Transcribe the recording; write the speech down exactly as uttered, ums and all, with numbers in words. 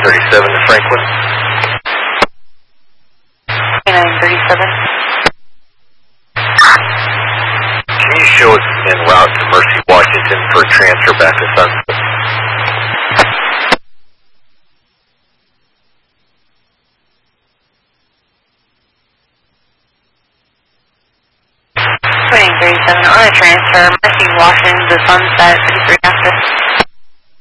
thirty-seven to Franklin. twenty-nine thirty-seven. Can you show us en route to Mercy, Washington for a transfer back to Sunset? twenty-nine thirty-seven on a transfer, Mercy, Washington to Sunset, fifty-three after.